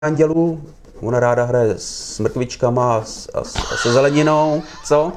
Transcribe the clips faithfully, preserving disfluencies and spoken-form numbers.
Andělů, ona ráda hraje s mrkvičkama a, s, a, s, a se zeleninou, co?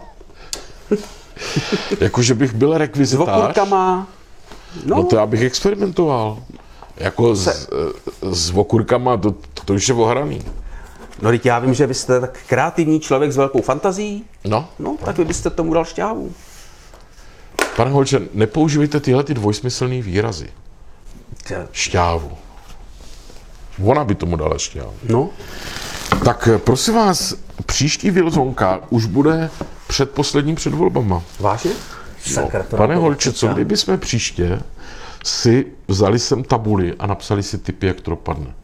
Jakože bych byl rekvizitář? S okurkama. No, no to já bych experimentoval. Jako se... s, s okurkama, to, to už je ohraný. No teď já vím, že vy jste tak kreativní člověk s velkou fantazí. No. No, tak vy byste tomu dal šťávu. Pane Holče, nepoužívejte tyhle ty dvojsmyslný výrazy. Šťávu. Ona by tomu dala šťávu. No. Tak prosím vás, příští Wilsonka už bude před posledním před volbama. Vážně? No, pane Holče, co kdyby jsme příště si vzali sem tabuli a napsali si tipy, jak to dopadne?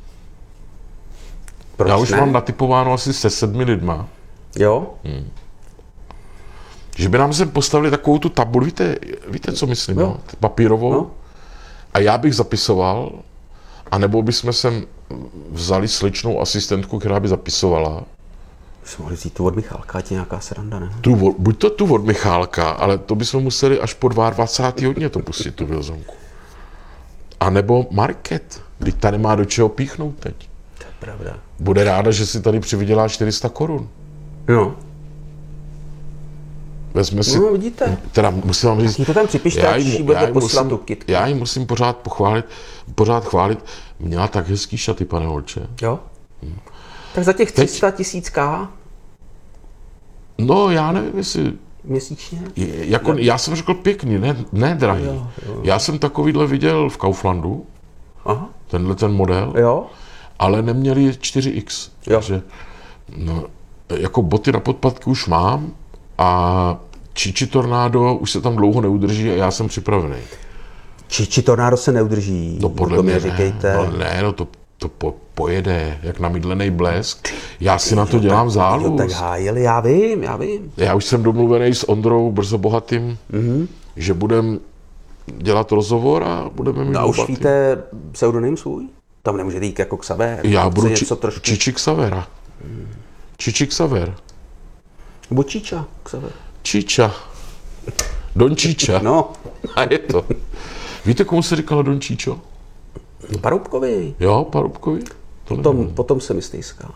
Proč Já už ne? mám natypováno asi se sedmi lidma. Jo? Hmm. Že by nám sem postavili takovou tu tabuli, víte, víte co myslím, no? Papírovou. No. A já bych zapisoval, anebo bychom sem vzali sličnou asistentku, která by zapisovala. Bychom mohli vzít tu od Michálka, ať je nějaká sranda, ne? Tu, buď to tu od Michálka, ale to bychom museli až po dvacátého hodně to pustit, tu Wilsonku. A nebo Market, když tady nemá do čeho píchnout teď. To je pravda. Bude ráda, že si tady přivydělá čtyři sta korun. No. Vezme si... No, vidíte. Teda musím vám říct... to tam připište, já až jí, budete já poslat musím, tu kytku. Já ji musím pořád pochválit, pořád chválit. Měla tak hezký šaty, pane Holče. Jo? Hmm. Tak za těch tři sta tisíc ká? No, já nevím, jestli... Měsíčně? Je, jako, já jsem řekl pěkný, ne, ne drahý. Jo, jo. Já jsem takovýhle viděl v Kauflandu. Aha. Tenhle ten model. Jo. Ale neměli čtyři iks. Jo. Takže, no, jako boty na podpatky už mám a Čiči Tornado už se tam dlouho neudrží a já jsem připravený. Čiči Tornado se neudrží, no, podle to mě mě říkejte. No ne, no to, to po, pojede, jak na mydlený blesk. Já si na to dělám zálusk. Tak hájili, já vím, já vím. Já už jsem domluvený s Ondrou Brzo Bohatým, mm-hmm. že budeme dělat rozhovor a budeme mít no, a už bohatý. víte pseudonym svůj? Tam nemůžete jít jako Xaver. Já budu či, trošku... Čiči Xavera. Hmm. Čiči Xaver. Nebo Čiča Xaver. Čiča. Don Číča. No. A je to. Víte, komu se říkalo Don Číčo? Parubkovi. Jo, Parubkovi. Potom, potom se mi stýská.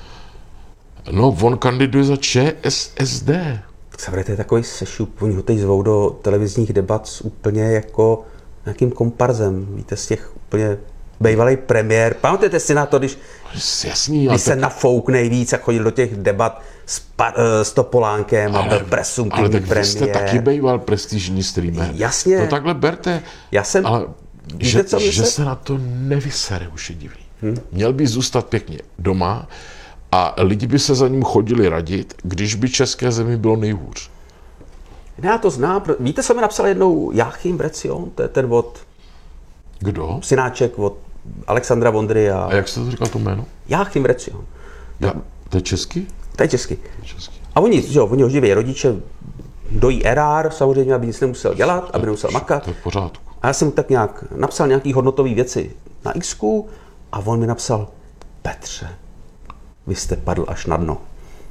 No, on kandiduje za ČSSD. Xaver, to je takový sešup, oni ho teď zvou do televizních debat s úplně jako nějakým komparzem. Víte, z těch úplně bývalý premiér. Pamatujete si na to, když, Jasný, když se tak... nafouk nejvíc a chodil do těch debat s, pa, s Topolánkem ale, a byl presumtivní ale tak premiér. vy jste taky býval prestižní streamer. Jasně. To takhle berte. Já jsem... Ale víte, že, co že se... se na to nevysere, už je divný. Hmm? Měl by zůstat pěkně doma a lidi by se za ním chodili radit, když by české zemi bylo nejhůř. Ne, já to znám. Víte, co mi napsal jednou Jáchym Brecion? To je ten od... Kdo? Synáček od Alexandra Vondry a... A jak jste to říkal to jméno? Jáchym Brecion. Já, to je český? To je český. To je český. A oni, že jo, oni ho živí rodiče, dojí erár, samozřejmě, aby nic nemusel dělat, aby nemusel makat. To je v pořádku. A já jsem mu tak nějak napsal nějaký hodnotové věci na Xku a on mi napsal: Petře, vy jste padl až na dno.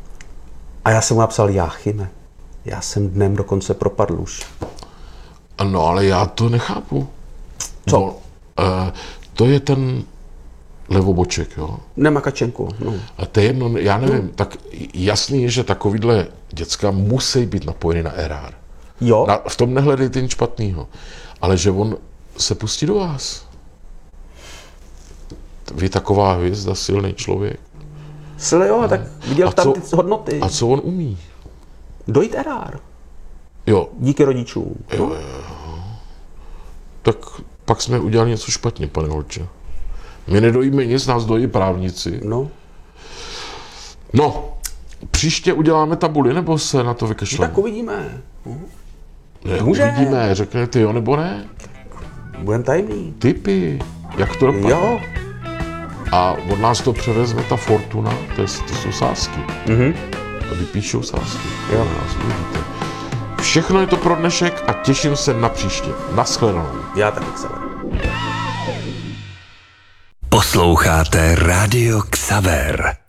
A já jsem mu napsal: Jáchyme, já jsem dnem dokonce propadl už. No, ale já to nechápu. Co? No, uh, to je ten levoboček, jo? Nemakačenku, no. A to je jedno, já nevím, no. Tak jasný je, že takovýhle děcka musí být napojeny na erár. Jo. Na, v tom nehledejte nic špatného. Ale že on se pustí do vás. Vy taková hvězda, silný člověk. Sile, jo, no. Tak viděl a tam co, ty hodnoty. A co on umí? Dojít erár. Jo. Díky rodičům. Jo, no. jo. Tak pak jsme udělali něco špatně, pane Holče. My nedojíme nic, nás dojí právníci. No. No, příště uděláme tabuli, nebo se na to vykašleme? Tak uvidíme. Ne, Může. Uvidíme, řeknete jo nebo ne? Budem tajemný. Tipy, jak to dopadne. Jo. A od nás to převezme ta Fortuna, to, je, to jsou sázky. Mhm. A vypíšou sázky. Jo. Nás uvidíte. Všechno je to pro dnešek a těším se na příště. Naschledanou. Já taky Xaver. Posloucháte Rádio Xaver.